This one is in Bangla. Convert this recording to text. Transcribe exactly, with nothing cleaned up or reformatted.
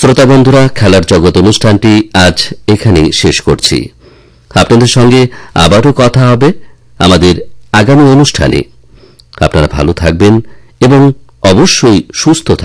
শ্রোতা বন্ধুরা, খেলার জগৎ অনুষ্ঠানটি আজ এখানেই শেষ করছি। আপনাদের সঙ্গে আবারও কথা হবে আমাদের আগামী অনুষ্ঠানে। আপনারা ভালো থাকবেন এবং অবশ্যই সুস্থ থাকবেন।